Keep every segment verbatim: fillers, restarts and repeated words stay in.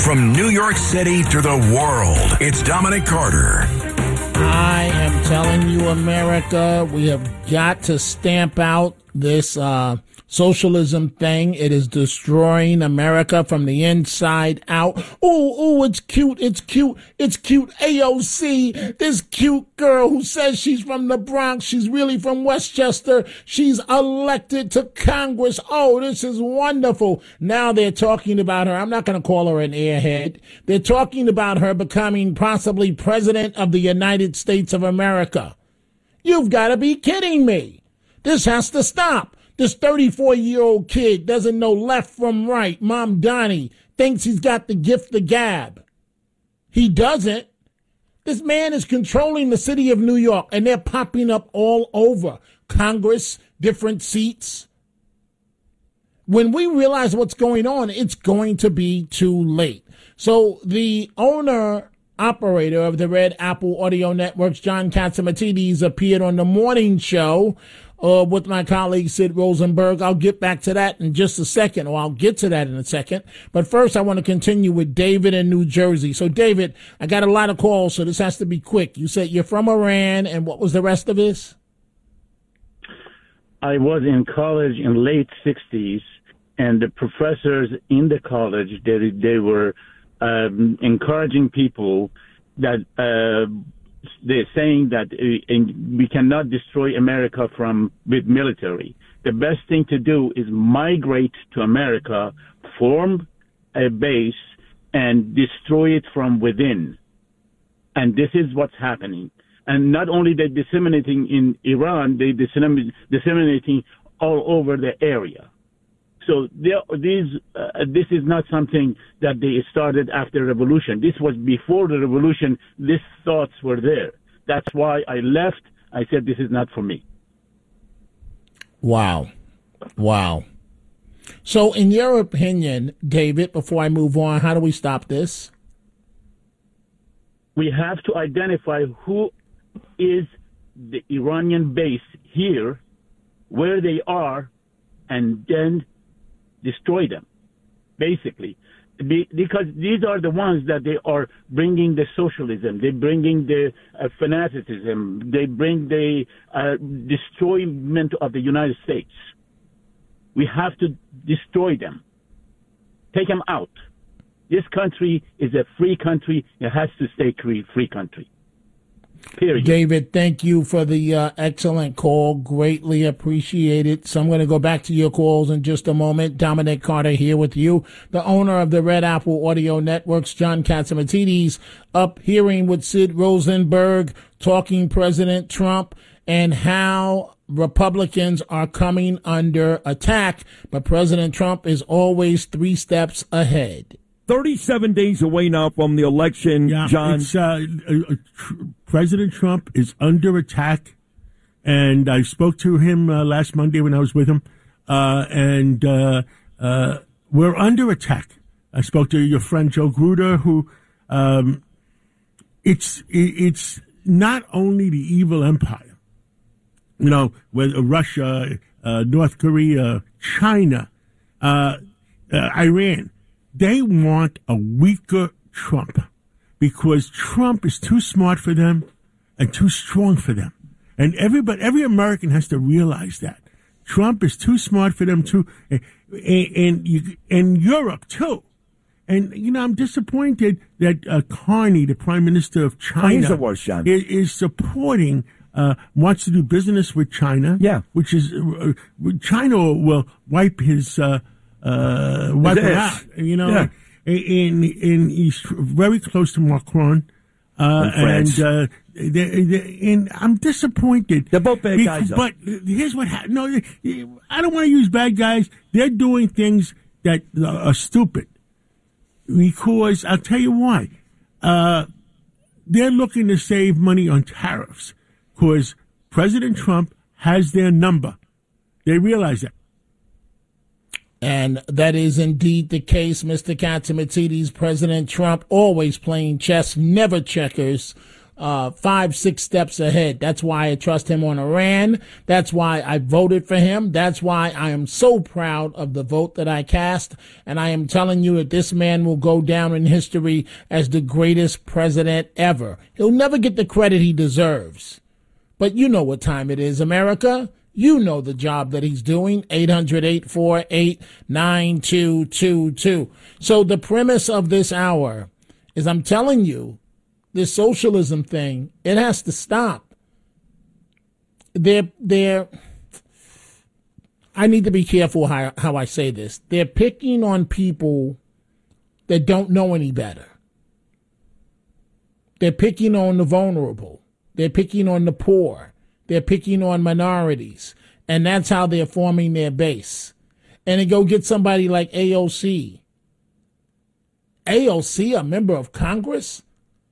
From New York City to the world, it's Dominic Carter. I am telling you, America, we have got to stamp out this uh, socialism thing. It is destroying America from the inside out. Ooh, ooh, it's cute, it's cute, it's cute. A O C, this cute girl who says she's from the Bronx, she's really from Westchester. She's elected to Congress. Oh, this is wonderful. Now they're talking about her. I'm not going to call her an airhead. They're talking about her becoming possibly president of the United States of America. You've got to be kidding me. This has to stop. This thirty-four-year-old kid doesn't know left from right. Mom Donnie thinks he's got the gift of gab. He doesn't. This man is controlling the city of New York, and they're popping up all over Congress, different seats. When we realize what's going on, it's going to be too late. So the owner operator of the Red Apple Audio Networks, John Catsimatidis, appeared on the morning show uh, with my colleague Sid Rosenberg. I'll get back to that in just a second, or I'll get to that in a second. But first, I want to continue with David in New Jersey. So, David, I got a lot of calls, so this has to be quick. You said you're from Iran, and what was the rest of this? I was in college in late sixties, and the professors in the college, they, they were Um, encouraging people that uh, they're saying that uh, we cannot destroy America from with military. The best thing to do is migrate to America, form a base, and destroy it from within. And this is what's happening. And not only they're disseminating in Iran, they're disseminating all over the area. So these, uh, this is not something that they started after the revolution. This was before the revolution. These thoughts were there. That's why I left. I said, this is not for me. Wow. Wow. So in your opinion, David, before I move on, how do we stop this? We have to identify who is the Iranian base here, where they are, and then destroy them, basically, Be, because these are the ones that they are bringing the socialism, they bringing the uh, fanaticism, they bring the uh, destroyment of the United States. We have to destroy them, take them out. This country is a free country. It has to stay free, free country. Period. David, thank you for the uh, excellent call. Greatly appreciate it. So I'm going to go back to your calls in just a moment. Dominic Carter here with you, the owner of the Red Apple Audio Networks, John Catsimatidis, up hearing with Sid Rosenberg, talking President Trump and how Republicans are coming under attack, but President Trump is always three steps ahead. thirty-seven days away now from the election, yeah, John. It's, uh, uh, tr- President Trump is under attack, and I spoke to him uh, last Monday when I was with him, uh, and uh, uh, we're under attack. I spoke to your friend Joe Gruder, who um, it's it's not only the evil empire, you know, with Russia, uh, North Korea, China, uh, uh, Iran. They want a weaker Trump because Trump is too smart for them and too strong for them. And everybody, every American has to realize that. Trump is too smart for them too, and, and, you, and Europe too. And, you know, I'm disappointed that uh, Carney, the prime minister of China, He's the worst, John. is, is supporting, uh, wants to do business with China. Yeah. Which is, uh, China will wipe his, uh, Uh, wipe it out, you know, yeah. and, and he's very close to Macron, uh, and, uh, they, they, and I'm disappointed. They're both bad guys, though. But here's what happened. No, I don't want to use bad guys. They're doing things that are stupid because I'll tell you why. Uh, they're looking to save money on tariffs because President Trump has their number. They realize that. And that is indeed the case, Mister Catsimatidis. President Trump always playing chess, never checkers. uh, five, six steps ahead. That's why I trust him on Iran. That's why I voted for him. That's why I am so proud of the vote that I cast. And I am telling you that this man will go down in history as the greatest president ever. He'll never get the credit he deserves. But you know what time it is, America. You know the job that he's doing, eight hundred, eight four eight, nine two two two. So the premise of this hour is I'm telling you, this socialism thing, it has to stop. They're, they're, I need to be careful how, how I say this. They're picking on people that don't know any better. They're picking on the vulnerable. They're picking on the poor. They're picking on minorities, and that's how they're forming their base. And then go get somebody like A O C. A O C, a member of Congress?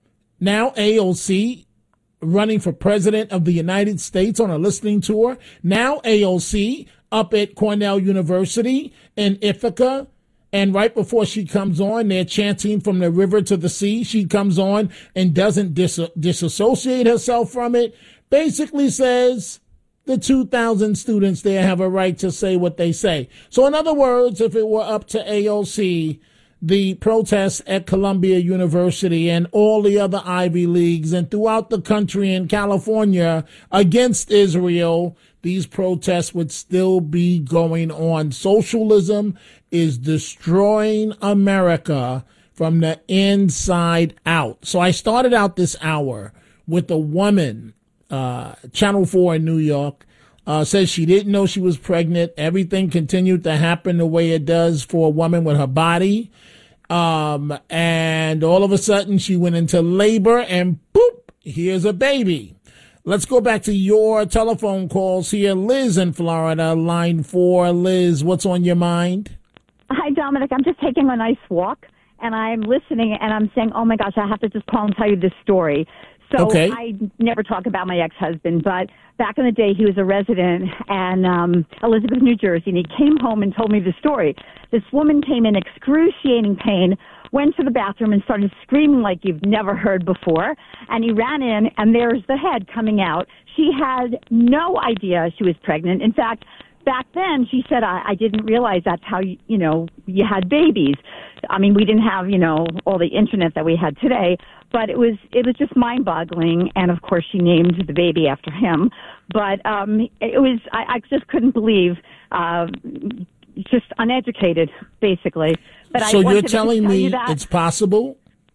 Now A O C running for president of the United States on a listening tour. Now A O C up at Cornell University in Ithaca. And right before she comes on, they're chanting from the river to the sea. She comes on and doesn't dis- disassociate herself from it. Basically says the two thousand students there have a right to say what they say. So in other words, if it were up to A O C, the protests at Columbia University and all the other Ivy Leagues and throughout the country in California against Israel, these protests would still be going on. Socialism is destroying America from the inside out. So I started out this hour with a woman, uh, Channel four in New York, uh, says she didn't know she was pregnant. Everything continued to happen the way it does for a woman with her body. Um, and all of a sudden she went into labor and boop, here's a baby. Let's go back to your telephone calls here. Liz in Florida, line four. Liz, what's on your mind? Hi, Dominic. I'm just taking a nice walk, and I'm listening, and I'm saying, oh, my gosh, I have to just call and tell you this story. So okay. I never talk about my ex-husband, but back in the day, he was a resident in um, Elizabeth, New Jersey, and he came home and told me the story. This woman came in excruciating pain, went to the bathroom and started screaming like you've never heard before, and he ran in, and there's the head coming out. She had no idea she was pregnant. In fact, back then, she said, I, I didn't realize that's how, you, you know, you had babies. I mean, we didn't have, you know, all the internet that we had today, but it was it was just mind-boggling. And, of course, she named the baby after him. But um, it was, I, I just couldn't believe, uh, just uneducated, basically. But so I you're telling tell me you that, it's possible?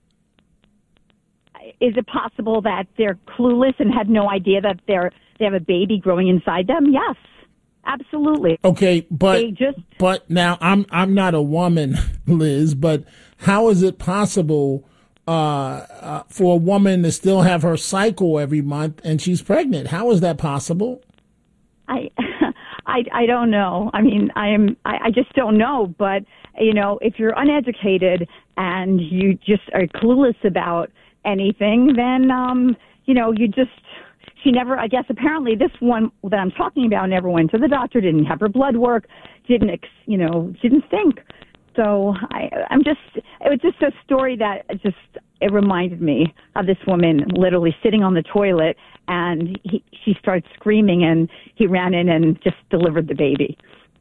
Is it possible that they're clueless and had no idea that they're they have a baby growing inside them? Yes. Absolutely. Okay, but They just, but now I'm I'm not a woman, Liz. But how is it possible uh, uh, for a woman to still have her cycle every month and she's pregnant? How is that possible? I, I, I don't know. I mean, I am. I, I just don't know. But you know, if you're uneducated and you just are clueless about anything, then um, you know, you just. She never, I guess, apparently this one that I'm talking about never went to the doctor, didn't have her blood work, didn't, you know, didn't think. So I, I'm just, it was just a story that just, it reminded me of this woman literally sitting on the toilet, and he, she started screaming, and he ran in and just delivered the baby.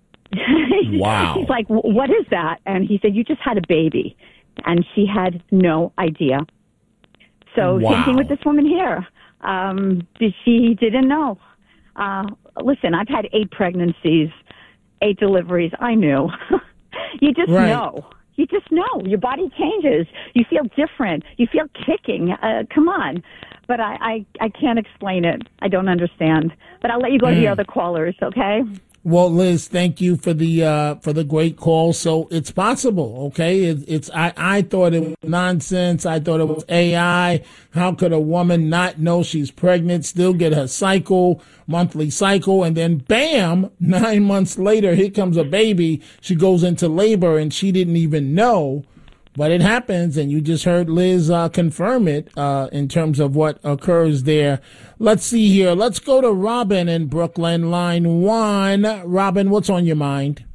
Wow. He's like, what is that? And he said, you just had a baby. And she had no idea. So wow. Same thing with this woman here. Um, she didn't know. Uh, listen, I've had eight pregnancies, eight deliveries. I knew. You just right. know. You just know. Your body changes. You feel different. You feel kicking. Uh, come on. But I, I, I can't explain it. I don't understand. But I'll let you go mm. to the other callers, okay? Well, Liz, thank you for the uh, for the great call. So it's possible, okay? It, it's I, I thought it was nonsense. I thought it was A I. How could a woman not know she's pregnant, still get her cycle, monthly cycle, and then bam, nine months later, here comes a baby. She goes into labor and she didn't even know. But it happens, and you just heard Liz uh, confirm it uh, in terms of what occurs there. Let's see here. Let's go to Robin in Brooklyn, line one. Robin, what's on your mind?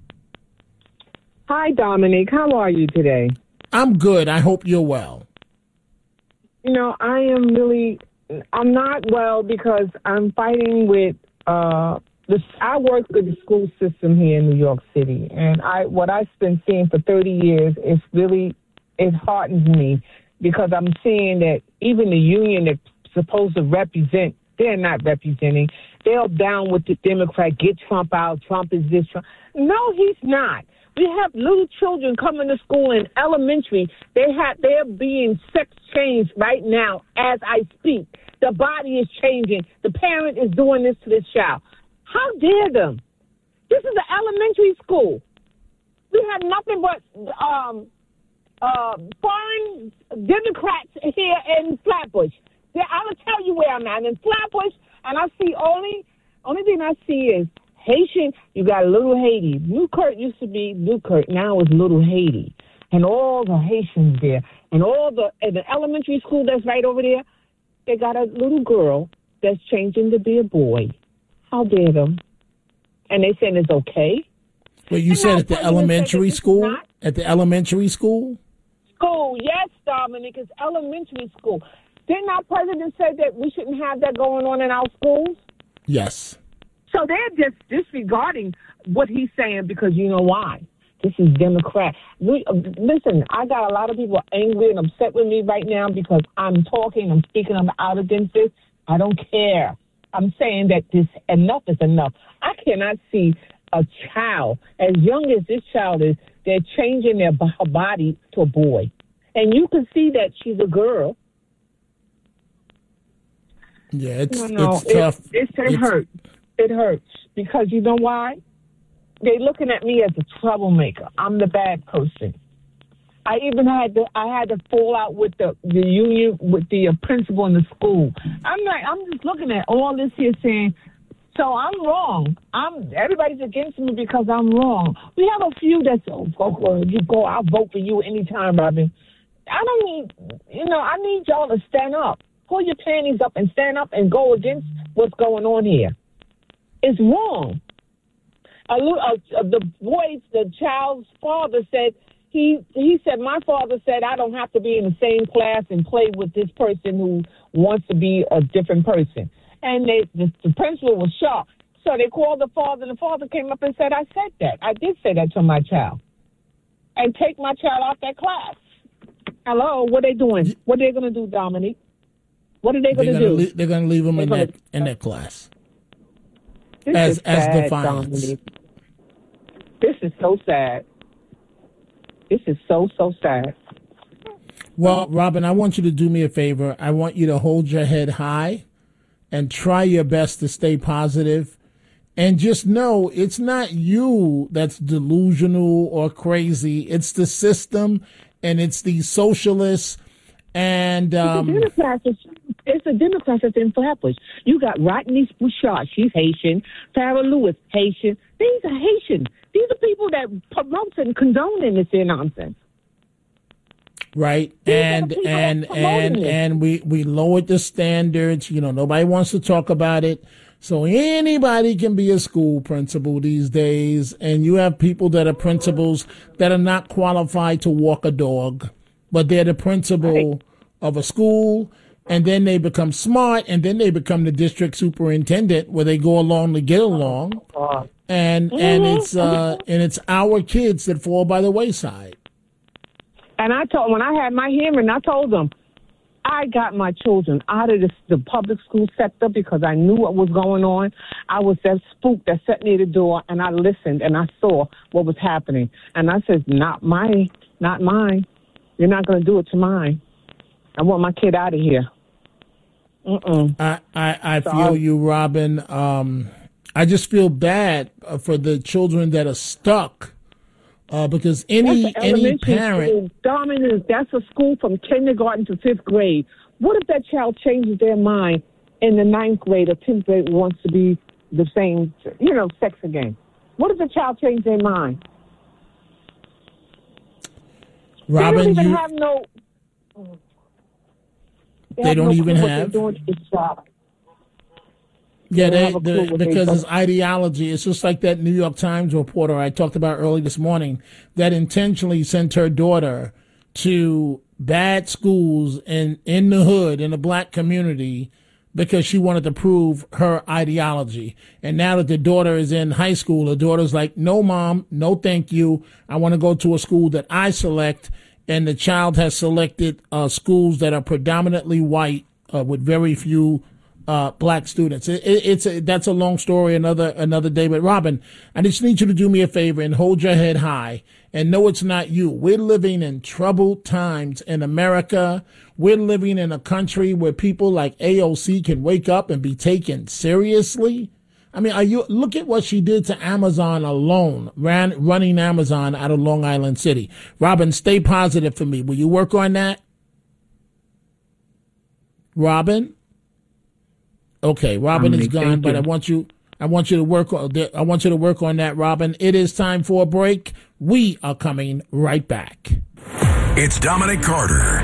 Hi, Dominic. How are you today? I'm good. I hope you're well. You know, I am really I'm not well because I'm fighting with uh, this. I work with the school system here in New York City, and I what I've been seeing for thirty years is really it heartens me because I'm seeing that even the union that's supposed to represent, they're not representing. They're down with the Democrat. Get Trump out. Trump is this. Trump. No, he's not. We have little children coming to school in elementary. They have they're being sex changed right now as I speak. The body is changing. The parent is doing this to this child. How dare them? This is an elementary school. We have nothing but um, uh, foreign Democrats here in Flatbush. They, I will tell you where I'm at. In Flatbush, and I see only only thing I see is Haitian. You got Little Haiti. Newkirk used to be Newkirk. Now it's Little Haiti. And all the Haitians there. And all the, and the elementary school that's right over there, they got a little girl that's changing to be a boy. How dare them? And they saying it's okay. Well, you and said at the elementary school? Not. At the elementary school? School, yes, Dominic. It's elementary school. Didn't our president say that we shouldn't have that going on in our schools? Yes. So they're just disregarding what he's saying because you know why? This is Democrat. We, uh, listen, I got a lot of people angry and upset with me right now because I'm talking, I'm speaking, I'm out against this. I don't care. I'm saying that this enough is enough. I cannot see a child, as young as this child is, they're changing their b- body to a boy. And you can see that she's a girl. Yeah, it's, no, no, it's tough. It, it, it it's, hurts. It hurts because you know why? They're looking at me as a troublemaker. I'm the bad person. I even had to I had to fall out with the, the union with the uh, principal in the school. I'm like I'm just looking at all this here saying, so I'm wrong. I'm everybody's against me because I'm wrong. We have a few that's oh, go, you go. I'll vote for you anytime, Robin. I don't need you know. I need y'all to stand up. Pull your panties up and stand up and go against what's going on here. It's wrong. A, a, a, the boy, the child's father said, he he said, my father said I don't have to be in the same class and play with this person who wants to be a different person. And they, the, the principal was shocked. So they called the father, and the father came up and said, I said that. I did say that to my child. And take my child out that class. Hello, what are they doing? What are they going to do, Dominique? What are they going to do? Le- they're going to leave them they're in gonna, that in that class. This as is as sad, defiance. Dominique. This is so sad. This is so so sad. Well, Robin, I want you to do me a favor. I want you to hold your head high and try your best to stay positive. And just know it's not you that's delusional or crazy. It's the system, and it's the socialists. And um, it's a Democrat. It's a Democrat that's in Flatbush. You got Rodney Bouchard. She's Haitian. Farrah Lewis, Haitian. These are Haitian. These are people that promote and condone this here nonsense. Right. These and and and this. and we, we lowered the standards. You know, nobody wants to talk about it. So anybody can be a school principal these days. And you have people that are principals that are not qualified to walk a dog, but they're the principal right. of a school. And then they become smart, and then they become the district superintendent, where they go along to get along. And mm-hmm. and it's uh, and it's our kids that fall by the wayside. And I told when I had my hearing, I told them I got my children out of the, the public school sector because I knew what was going on. I was that spook that sat near the door, and I listened and I saw what was happening. And I said, "Not mine, not mine. You're not going to do it to mine. I want my kid out of here." Mm-mm. I, I, I feel you, Robin. Um, I just feel bad for the children that are stuck uh, because any any parent. School. Dominant, that's a school from kindergarten to fifth grade. What if that child changes their mind in the ninth grade or tenth grade wants to be the same, you know, sex again? What if the child changes their mind? Robin, they don't even you have no. They, they don't no even have. Yeah, they, they, because it's ideology. It's just like that New York Times reporter I talked about early this morning that intentionally sent her daughter to bad schools in, in the hood, in the black community, because she wanted to prove her ideology. And now that the daughter is in high school, the daughter's like, no, Mom, no, thank you. I want to go to a school that I select. And the child has selected uh, schools that are predominantly white uh, with very few uh, black students. It, it, it's a, that's a long story, another another day. But Robin, I just need you to do me a favor and hold your head high and know it's not you. We're living in troubled times in America. We're living in a country where people like A O C can wake up and be taken seriously. I mean, are you look at what she did to Amazon alone, ran, running Amazon out of Long Island City. Robin, stay positive for me. Will you work on that? Robin? Okay, Robin is gone, but I want you I want you to work on I want you to work on that, Robin. It is time for a break. We are coming right back. It's Dominic Carter.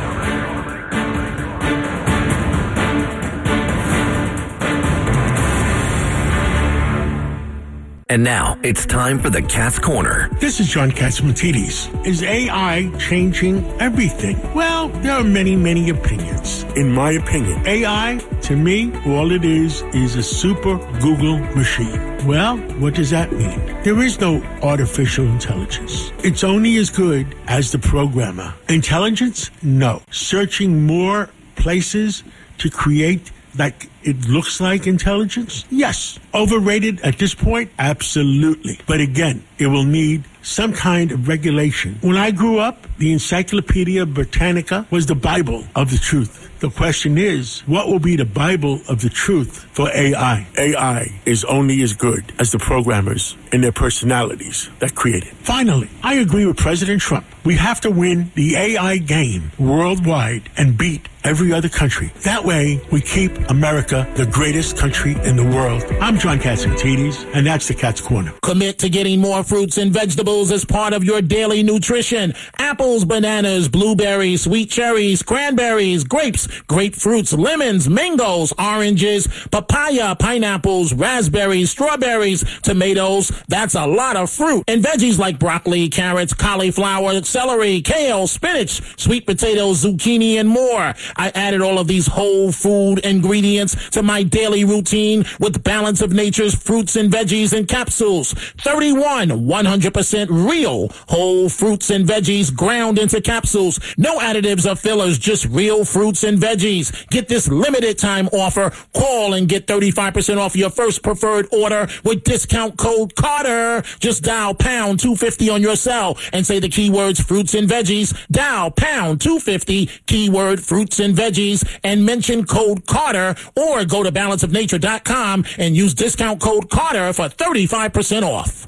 And now, it's time for the Cat's Corner. This is John Catsimatidis. Is A I changing everything? Well, there are many, many opinions. In my opinion, A I, to me, all it is, is a super Google machine. Well, what does that mean? There is no artificial intelligence. It's only as good as the programmer. Intelligence? No. Searching more places to create like it looks like intelligence? Yes. Overrated at this point? Absolutely. But again, it will need some kind of regulation. When I grew up, the Encyclopedia Britannica was the Bible of the truth. The question is, what will be the Bible of the truth for A I? A I is only as good as the programmers and their personalities that create it. Finally, I agree with President Trump. We have to win the A I game worldwide and beat every other country. That way, we keep America the greatest country in the world. I'm John Catsimatidis, and that's the Cat's Corner. Commit to getting more fruits and vegetables as part of your daily nutrition. Apples, bananas, blueberries, sweet cherries, cranberries, grapes, grapefruits, lemons, mangoes, oranges, papaya, pineapples, raspberries, strawberries, tomatoes. That's a lot of fruit. And veggies like broccoli, carrots, cauliflower, celery, kale, spinach, sweet potatoes, zucchini, and more. I added all of these whole food ingredients to my daily routine with Balance of Nature's fruits and veggies in capsules. thirty-one one hundred percent real whole fruits and veggies ground into capsules. No additives or fillers, just real fruits and veggies. Get this limited time offer. Call and get thirty-five percent off your first preferred order with discount code Carter. Just dial pound two fifty on your cell and say the keywords fruits and veggies. Dial pound two fifty, keyword fruits and veggies, and mention code Carter, or go to balance of nature dot com and use discount code Carter for thirty-five percent off.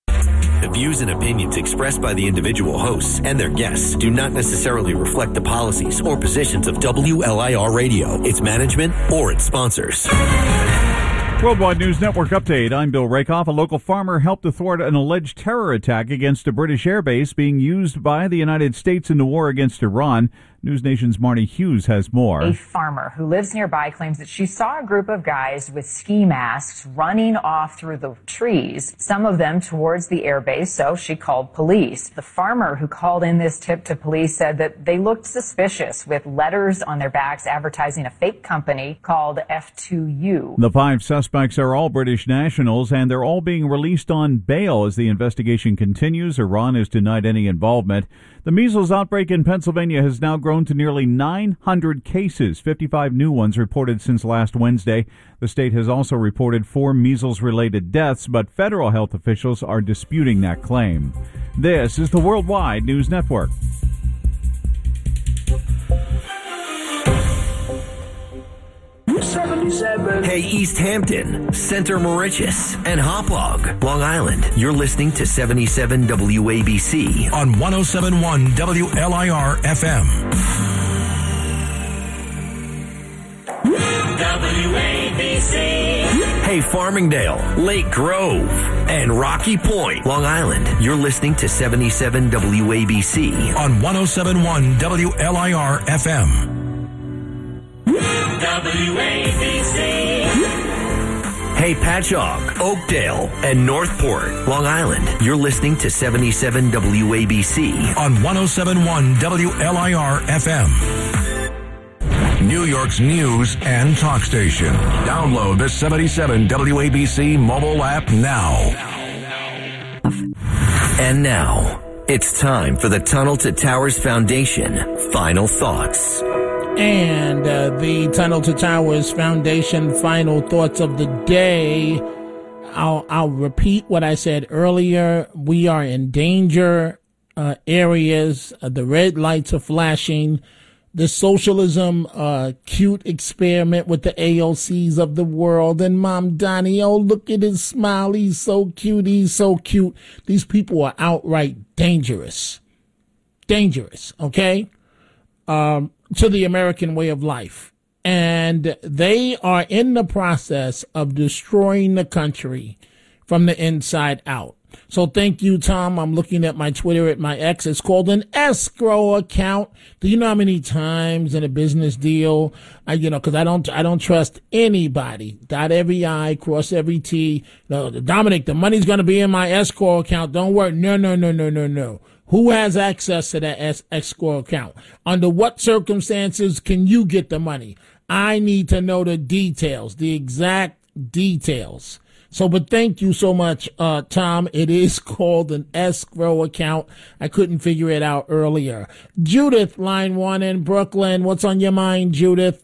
The views and opinions expressed by the individual hosts and their guests do not necessarily reflect the policies or positions of W L I R Radio, its management, or its sponsors. Worldwide News Network update. I'm Bill Rakoff. A local farmer helped to thwart an alleged terror attack against a British airbase being used by the United States in the war against Iran. News Nation's Marnie Hughes has more. A farmer who lives nearby claims that she saw a group of guys with ski masks running off through the trees, some of them towards the airbase, so she called police. The farmer who called in this tip to police said that they looked suspicious with letters on their backs advertising a fake company called F two U. The five suspects are all British nationals, and they're all being released on bail as the investigation continues. Iran has denied any involvement. The measles outbreak in Pennsylvania has now grown to nearly nine hundred cases, fifty-five new ones reported since last Wednesday. The state has also reported four measles-related deaths, but federal health officials are disputing that claim. This is the Worldwide News Network. seventy-seven. Hey, East Hampton, Center Moriches, and Hauppauge, Long Island. You're listening to seventy-seven W A B C on one oh seven point one W L I R F M. W A B C. Hey, Farmingdale, Lake Grove, and Rocky Point, Long Island. You're listening to seventy-seven W A B C on one oh seven point one W L I R F M. W A B C. Hey, Patchogue, Oakdale, and Northport, Long Island. You're listening to seventy-seven W A B C on one oh seven point one W L I R F M. New York's news and talk station. Download the seventy-seven W A B C mobile app now. And now, it's time for the Tunnel to Towers Foundation Final Thoughts. And uh, the Tunnel to Towers Foundation final thoughts of the day. I'll, I'll repeat what I said earlier. We are in danger uh, areas. Uh, the red lights are flashing. The socialism uh, cute experiment with the A O Cs of the world. And Mom Donnie, oh, look at his smile. He's so cute. He's so cute. These people are outright dangerous. Dangerous, okay? Um, to the American way of life. And they are in the process of destroying the country from the inside out. So thank you, Tom. I'm looking at my Twitter at my ex. It's called an escrow account. Do you know how many times in a business deal, I, you know, because I don't, I don't trust anybody. Dot every I, cross every T. No, Dominic, the money's going to be in my escrow account. Don't worry. No, no, no, no, no, no. Who has access to that es- escrow account? Under what circumstances can you get the money? I need to know the details, the exact details. So, but thank you so much, uh, Tom. It is called an escrow account. I couldn't figure it out earlier. Judith, line one in Brooklyn. What's on your mind, Judith?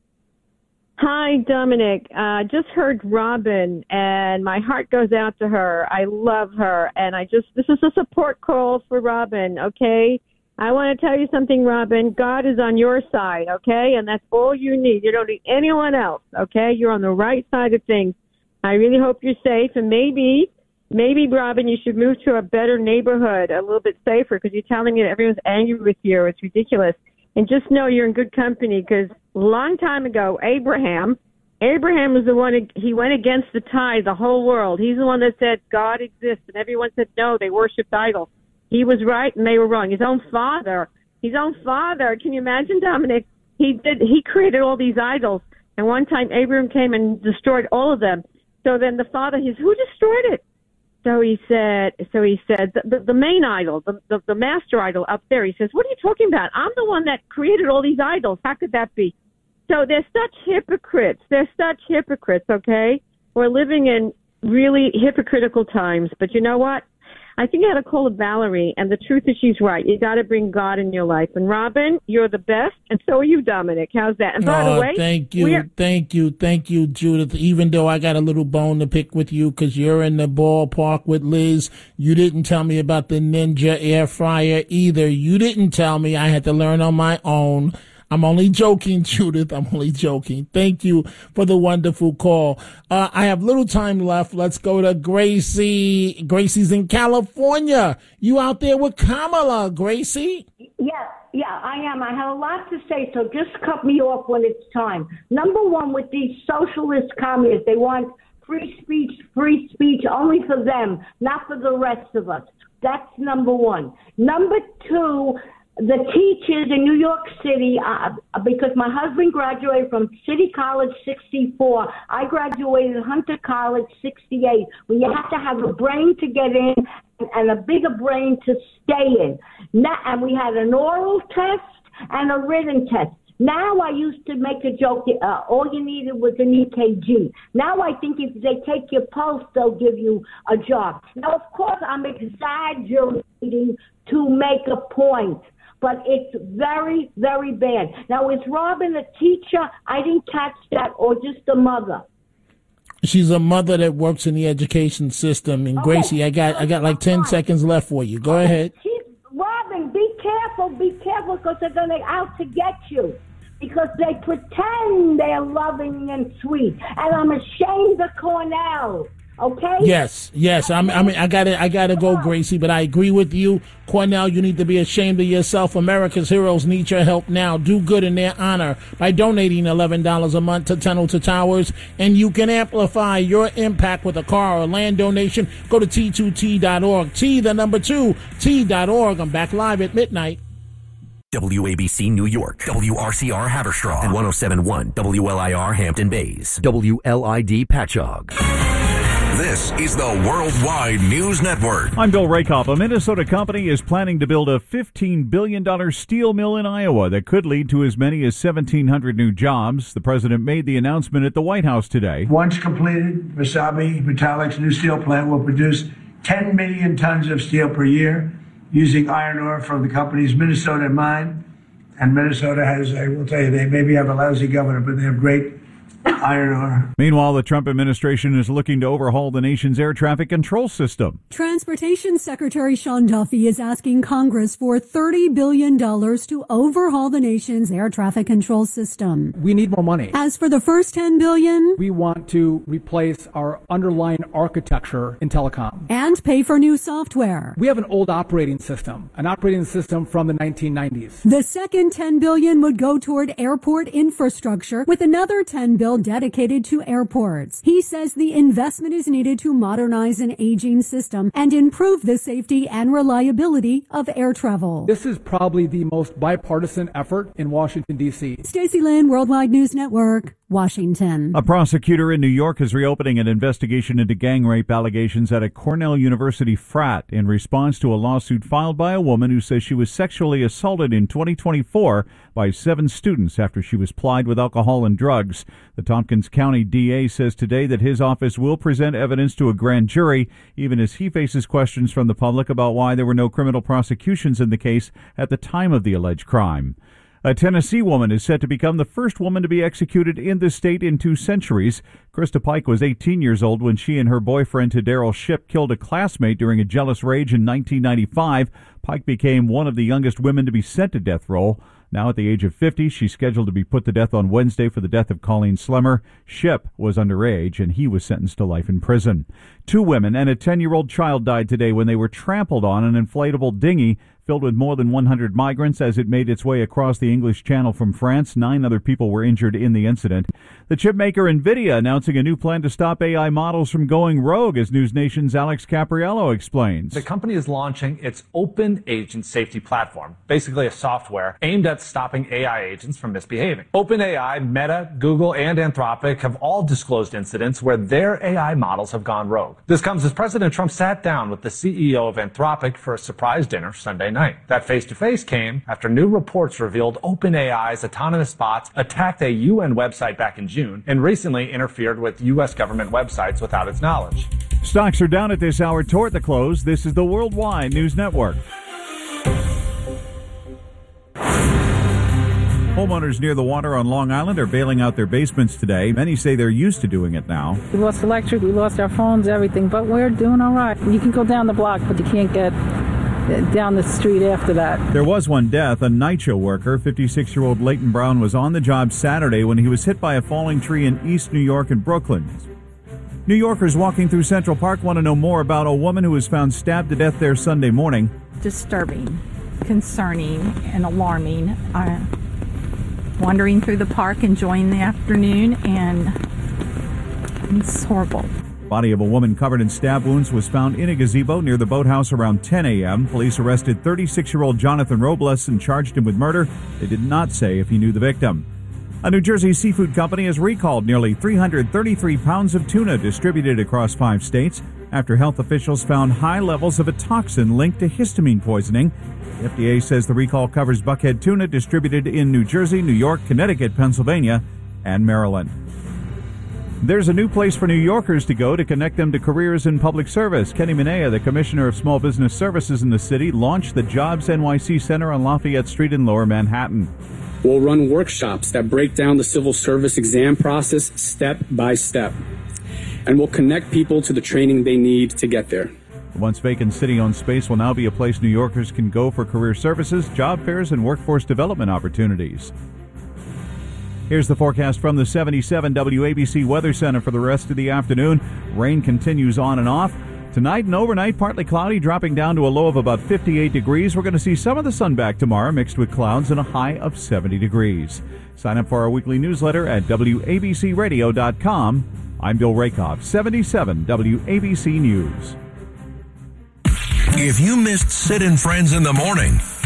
Hi, Dominic. Uh, just heard Robin, and my heart goes out to her. I love her, and I just, this is a support call for Robin, okay? I want to tell you something, Robin. God is on your side, okay? And that's all you need. You don't need anyone else, okay? You're on the right side of things. I really hope you're safe, and maybe, maybe, Robin, you should move to a better neighborhood, a little bit safer, because you're telling me that everyone's angry with you. It's ridiculous. And just know you're in good company, because a long time ago, Abraham, Abraham was the one, he went against the tide, the whole world. He's the one that said God exists, and everyone said no, they worshipped idols. He was right, and they were wrong. His own father, his own father, can you imagine, Dominic? He did, he created all these idols, and one time Abraham came and destroyed all of them. So then the father, he said, who destroyed it? So he said, so he said, the, the, the main idol, the, the, the master idol up there. He says, what are you talking about? I'm the one that created all these idols. How could that be? So they're such hypocrites. They're such hypocrites, okay? We're living in really hypocritical times. But you know what? I think I had to call it Valerie, and the truth is she's right. You got to bring God in your life. And Robin, you're the best, and so are you, Dominic. How's that? And by oh, the way, thank you, thank you, thank you, Judith. Even though I got a little bone to pick with you because you're in the ballpark with Liz, you didn't tell me about the Ninja air fryer either. You didn't tell me. I had to learn on my own. I'm only joking, Judith. I'm only joking. Thank you for the wonderful call. Uh, I have little time left. Let's go to Gracie. Gracie's in California. You out there with Kamala, Gracie? Yeah, yeah, I am. I have a lot to say, so just cut me off when it's time. Number one, with these socialist communists, they want free speech, free speech only for them, not for the rest of us. That's number one. Number two, the teachers in New York City, uh, because my husband graduated from City College sixty-four. I graduated Hunter College sixty-eight. When you have to have a brain to get in and a bigger brain to stay in. Now, and we had an oral test and a written test. Now I used to make a joke, uh, all you needed was an E K G. Now I think if they take your pulse, they'll give you a job. Now, of course, I'm exaggerating to make a point. But it's very, very bad. Now, is Robin a teacher? I didn't catch that, or just a mother? She's a mother that works in the education system. And okay. Gracie, I got I got like ten seconds left for you. Go okay. ahead. She's, Robin, be careful, be careful, because they're going to out to get you. Because they pretend they're loving and sweet. And I'm ashamed of Cornell. Okay. Yes, yes. I'm, I mean, I gotta, I gotta go, Gracie. But I agree with you, Cornell. You need to be ashamed of yourself. America's heroes need your help now. Do good in their honor by donating eleven dollars a month to Tunnel to Towers, and you can amplify your impact with a car or land donation. Go to T two T dot org. T the number two T dot org. I'm back live at midnight. W A B C New York, W R C R Haverstraw, and one oh seven point one W L I R Hampton Bays, W L I D Patchogue. This is the Worldwide News Network. I'm Bill Rakoff. A Minnesota company is planning to build a fifteen billion dollars steel mill in Iowa that could lead to as many as seventeen hundred new jobs. The president made the announcement at the White House today. Once completed, Wasabi Metallic's new steel plant will produce ten million tons of steel per year using iron ore from the company's Minnesota mine. And Minnesota has, I will tell you, they maybe have a lousy governor, but they have great iron ore. Meanwhile, the Trump administration is looking to overhaul the nation's air traffic control system. Transportation Secretary Sean Duffy is asking Congress for thirty billion dollars to overhaul the nation's air traffic control system. We need more money. As for the first ten billion dollars, we want to replace our underlying architecture in telecom and pay for new software. We have an old operating system, an operating system from the nineteen nineties. The second ten billion dollars would go toward airport infrastructure, with another ten billion dollars dedicated to airports. He says the investment is needed to modernize an aging system and improve the safety and reliability of air travel. This is probably the most bipartisan effort in Washington, D C. Stacey Lynn, Worldwide News Network, Washington. A prosecutor in New York is reopening an investigation into gang rape allegations at a Cornell University frat in response to a lawsuit filed by a woman who says she was sexually assaulted in twenty twenty-four by seven students after she was plied with alcohol and drugs. The Tompkins County D A says today that his office will present evidence to a grand jury, even as he faces questions from the public about why there were no criminal prosecutions in the case at the time of the alleged crime. A Tennessee woman is set to become the first woman to be executed in the state in two centuries. Krista Pike was eighteen years old when she and her boyfriend, Tadaro Shipp, killed a classmate during a jealous rage in nineteen ninety-five. Pike became one of the youngest women to be sent to death row. Now at the age of fifty, she's scheduled to be put to death on Wednesday for the death of Colleen Slemmer. Shipp was underage, and he was sentenced to life in prison. Two women and a ten-year-old child died today when they were trampled on an inflatable dinghy filled with more than one hundred migrants as it made its way across the English Channel from France. Nine other people were injured in the incident. The chip maker NVIDIA announcing a new plan to stop A I models from going rogue, as News Nation's Alex Capriello explains. The company is launching its Open Agent Safety Platform, basically a software aimed at stopping A I agents from misbehaving. OpenAI, Meta, Google, and Anthropic have all disclosed incidents where their A I models have gone rogue. This comes as President Trump sat down with the C E O of Anthropic for a surprise dinner Sunday night. That face-to-face came after new reports revealed OpenAI's autonomous bots attacked a U N website back in June and recently interfered with U S government websites without its knowledge. Stocks are down at this hour toward the close. This is the Worldwide News Network. Homeowners near the water on Long Island are bailing out their basements today. Many say they're used to doing it now. We lost electric, we lost our phones, everything, but we're doing all right. You can go down the block, but you can't get down the street after that. There was one death. A NYCHA worker, fifty-six-year-old Leighton Brown, was on the job Saturday when he was hit by a falling tree in East New York and Brooklyn. New Yorkers walking through Central Park want to know more about a woman who was found stabbed to death there Sunday morning. Disturbing, concerning, and alarming. Uh, wandering through the park, enjoying the afternoon, and it's horrible. Body of a woman covered in stab wounds was found in a gazebo near the boathouse around ten a.m. Police arrested thirty-six-year-old Jonathan Robles and charged him with murder. They did not say if he knew the victim. A New Jersey seafood company has recalled nearly three hundred thirty-three pounds of tuna distributed across five states after health officials found high levels of a toxin linked to histamine poisoning. The F D A says the recall covers buckhead tuna distributed in New Jersey, New York, Connecticut, Pennsylvania, and Maryland. There's a new place for New Yorkers to go to connect them to careers in public service. Kenny Minea, the Commissioner of Small Business Services in the city, launched the Jobs N Y C Center on Lafayette Street in Lower Manhattan. We'll run workshops that break down the civil service exam process step by step. And we'll connect people to the training they need to get there. The once vacant city-owned space will now be a place New Yorkers can go for career services, job fairs, and workforce development opportunities. Here's the forecast from the seventy-seven W A B C Weather Center for the rest of the afternoon. Rain continues on and off. Tonight and overnight, partly cloudy, dropping down to a low of about fifty-eight degrees. We're going to see some of the sun back tomorrow, mixed with clouds, and a high of seventy degrees. Sign up for our weekly newsletter at W A B C radio dot com. I'm Bill Rakoff, seventy-seven W A B C News. If you missed Sid and Friends in the Morning,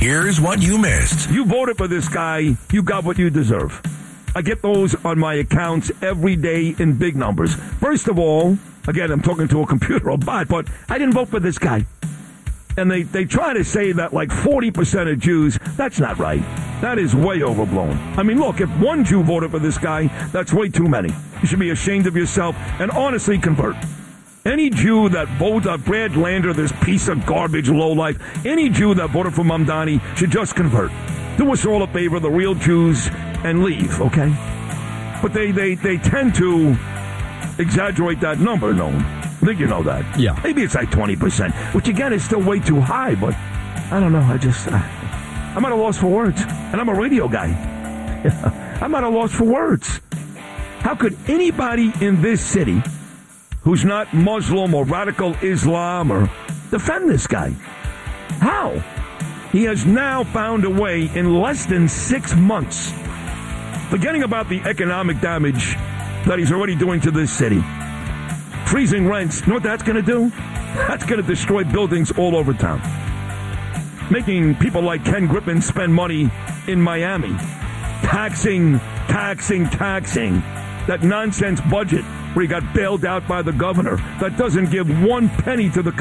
Here's what you missed. You voted for this guy. You got what you deserve. I get those on my accounts every day in big numbers. First of all, again, I'm talking to a computer or bot, but I didn't vote for this guy. And they, they try to say that like forty percent of Jews, that's not right. That is way overblown. I mean, look, if one Jew voted for this guy, that's way too many. You should be ashamed of yourself and honestly convert. Any Jew that voted for Brad Lander, this piece of garbage lowlife, any Jew that voted for Mamdani should just convert. Do us all a favor, the real Jews, and leave, okay? But they, they, they tend to exaggerate that number, no? I think you know that. Yeah. Maybe it's like twenty percent, which again is still way too high, but I don't know. I just, uh, I'm at a loss for words. And I'm a radio guy. I'm at a loss for words. How could anybody in this city who's not Muslim or radical Islam or defend this guy? How? He has now found a way in less than six months, forgetting about the economic damage that he's already doing to this city. Freezing rents, you know what that's going to do? That's going to destroy buildings all over town. Making people like Ken Griffin spend money in Miami. Taxing, taxing, taxing. That nonsense budget where he got bailed out by the governor that doesn't give one penny to the